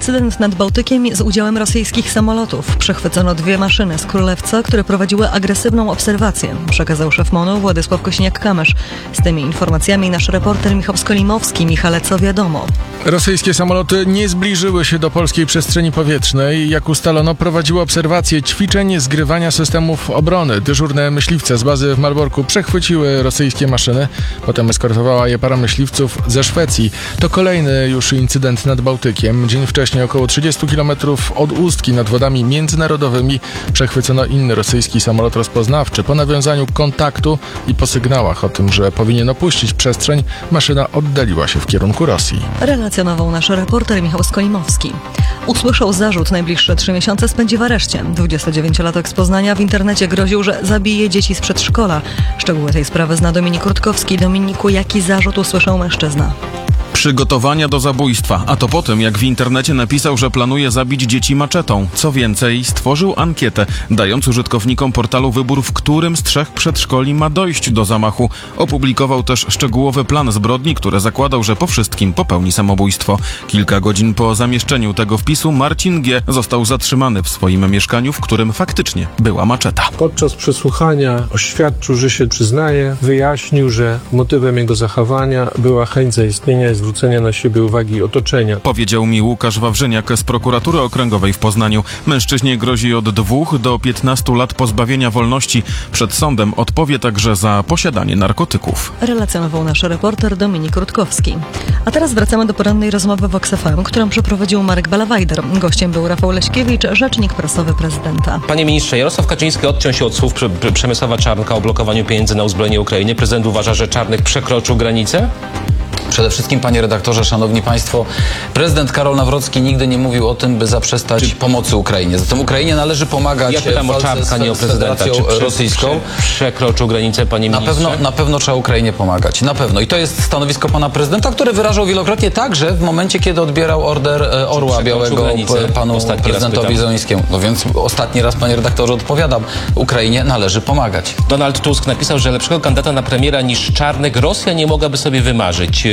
incydent nad Bałtykiem z udziałem rosyjskich samolotów. Przechwycono 2 maszyny z Królewca, które prowadziły agresywną obserwację, przekazał szef MON-u Władysław Kosiniak-Kamysz. Z tymi informacjami nasz reporter Michał Skolimowski. Michale, co wiadomo? Rosyjskie samoloty nie zbliżyły się do polskiej przestrzeni powietrznej. Jak ustalono, prowadziły obserwacje ćwiczeń zgrywania systemów obrony. Dyżurne myśliwce z bazy w Malborku przechwyciły rosyjskie maszyny. Potem eskortowała je para myśliwców ze Szwecji. To kolejny już incydent nad Bałtykiem. Dzień wcześniej, około 30 km od Ustki nad wodami międzynarodowymi, przechwycono inny rosyjski samolot rozpoznawczy. Po nawiązaniu kontaktu i po sygnałach o tym, że powinien opuścić przestrzeń, maszyna oddaliła się w kierunku Rosji. Relacjonował nasz reporter Michał Skolimowski. Usłyszał zarzut, najbliższe 3 miesiące spędzi w areszcie. 29-latek z Poznania w internecie groził, że zabije dzieci z przedszkola. Szczegóły tej sprawy zna Dominik Rutkowski. Dominiku, jaki zarzut usłyszał mężczyzna? Przygotowania do zabójstwa, a to po tym, jak w internecie napisał, że planuje zabić dzieci maczetą. Co więcej, stworzył ankietę, dając użytkownikom portalu wybór, w którym z 3 przedszkoli ma dojść do zamachu. Opublikował też szczegółowy plan zbrodni, który zakładał, że po wszystkim popełni samobójstwo. Kilka godzin po zamieszczeniu tego wpisu Marcin G. został zatrzymany w swoim mieszkaniu, w którym faktycznie była maczeta. Podczas przesłuchania oświadczył, że się przyznaje, wyjaśnił, że motywem jego zachowania była chęć zaistnienia i zwrócenia na siebie uwagi otoczenia. Powiedział mi Łukasz Wawrzyniak z Prokuratury Okręgowej w Poznaniu. Mężczyźnie grozi od 2 do 15 lat pozbawienia wolności. Przed sądem odpowie także za posiadanie narkotyków. Relacjonował nasz reporter Dominik Rutkowski. A teraz wracamy do porannej rozmowy w Vox FM, którą przeprowadził Marek Ballawajder. Gościem był Rafał Leśkiewicz, rzecznik prasowy prezydenta. Panie ministrze, Jarosław Kaczyński odciął się od słów Przemysława Czarnka o blokowaniu pieniędzy na uzbrojenie Ukrainy. Prezydent uważa, że Czarnek przekroczył granicę? Przede wszystkim, panie redaktorze, szanowni państwo, prezydent Karol Nawrocki nigdy nie mówił o tym, by zaprzestać pomocy Ukrainie. Zatem Ukrainie należy pomagać. Ja pytam o Czarnka, nie o prezydenta. Czy rosyjską. Przekroczył granicę, panie ministrze? Na pewno trzeba Ukrainie pomagać. Na pewno. I to jest stanowisko pana prezydenta, które wyrażał wielokrotnie także w momencie, kiedy odbierał order Orła Białego panu prezydentowi Zełenskiemu. No więc ostatni raz, panie redaktorze, odpowiadam. Ukrainie należy pomagać. Donald Tusk napisał, że lepszego kandydata na premiera niż Czarnek Rosja nie mogłaby sobie wymarzyć.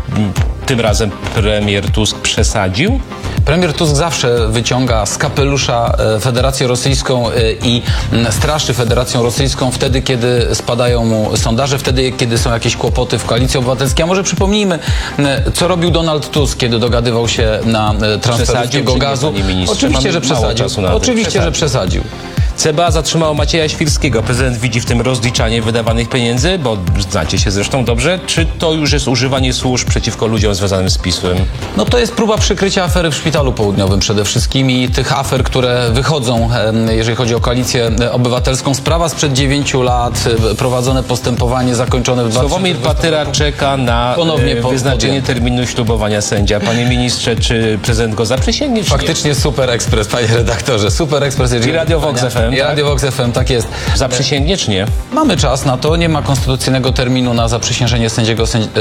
Tym razem premier Tusk przesadził? Premier Tusk zawsze wyciąga z kapelusza Federację Rosyjską i straszy Federacją Rosyjską wtedy, kiedy spadają mu sondaże, wtedy, kiedy są jakieś kłopoty w Koalicji Obywatelskiej. A może przypomnijmy, co robił Donald Tusk, kiedy dogadywał się na transfer ruskiego gazu. Oczywiście, że przesadził. Oczywiście, że przesadził. CBA zatrzymało Macieja Świrskiego. Prezydent widzi w tym rozliczanie wydawanych pieniędzy, bo znacie się zresztą dobrze. Czy to już jest używanie służb przeciwko ludziom związanym z PiS-em? No to jest próba przykrycia afery w Szpitalu Południowym przede wszystkim i tych afer, które wychodzą, jeżeli chodzi o Koalicję Obywatelską. Sprawa sprzed 9 lat, prowadzone postępowanie zakończone w 2020 Sławomir Patyra czeka na wyznaczenie terminu ślubowania sędzia. Panie ministrze, czy prezydent go zaprzysięgnie? Faktycznie Super Ekspres, panie redaktorze. Super Ekspres. I Radio Vox FM. I Radio Vox FM, tak jest. Zaprzysięgnie czy nie? Mamy czas na to. Nie ma konstytucyjnego terminu na zaprzysiężenie sędziego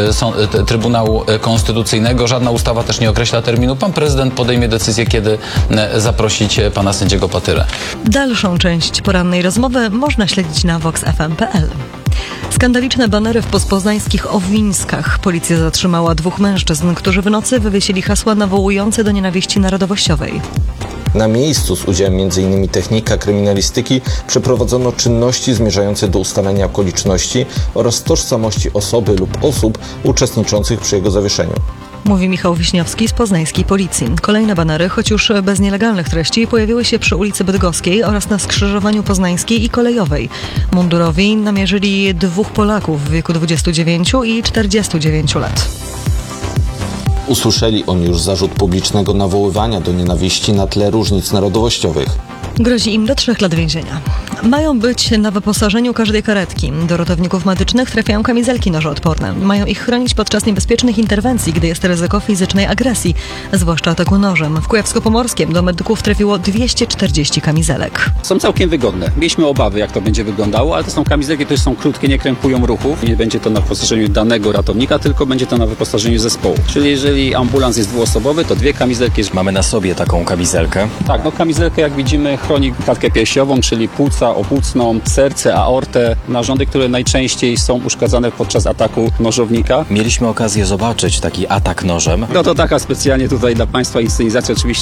Trybunału Konstytucyjnego. Żadna ustawa też nie określa terminu. Pan prezydent podejmie decyzję, kiedy zaprosić pana sędziego Patyrę. Dalszą część porannej rozmowy można śledzić na voxfm.pl. Skandaliczne banery w poznańskich Owińskach. Policja zatrzymała 2 mężczyzn, którzy w nocy wywiesili hasła nawołujące do nienawiści narodowościowej. Na miejscu z udziałem m.in. technika kryminalistyki przeprowadzono czynności zmierzające do ustalenia okoliczności oraz tożsamości osoby lub osób uczestniczących przy jego zawieszeniu. Mówi Michał Wiśniowski z poznańskiej policji. Kolejne banery, choć już bez nielegalnych treści, pojawiły się przy ulicy Bydgoskiej oraz na skrzyżowaniu Poznańskiej i Kolejowej. Mundurowi namierzyli 2 Polaków w wieku 29 i 49 lat. Usłyszeli oni już zarzut publicznego nawoływania do nienawiści na tle różnic narodowościowych. Grozi im do 3 lat więzienia. Mają być na wyposażeniu każdej karetki. Do ratowników medycznych trafiają kamizelki nożoodporne. Mają ich chronić podczas niebezpiecznych interwencji, gdy jest ryzyko fizycznej agresji, zwłaszcza ataku nożem. W Kujawsko-Pomorskiem do medyków trafiło 240 kamizelek. Są całkiem wygodne. Mieliśmy obawy, jak to będzie wyglądało, ale to są kamizelki, które są krótkie, nie krępują ruchów. Nie będzie to na wyposażeniu danego ratownika, tylko będzie to na wyposażeniu zespołu. Czyli jeżeli ambulans jest 2-osobowy, to 2 kamizelki. Mamy na sobie taką kamizelkę. Tak, no kamizelkę, jak widzimy, chroni klatkę piersiową, czyli płuca, opłucną, serce, aortę, narządy, które najczęściej są uszkadzane podczas ataku nożownika. Mieliśmy okazję zobaczyć taki atak nożem. No to taka specjalnie tutaj dla państwa inscenizacja oczywiście.